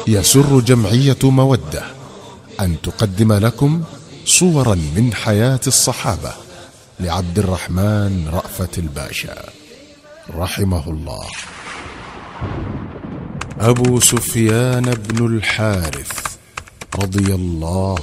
يسر جمعية مودة أن تقدم لكم صورا من حياة الصحابة لعبد الرحمن رأفت الباشا رحمه الله. أبو سفيان بن الحارث رضي الله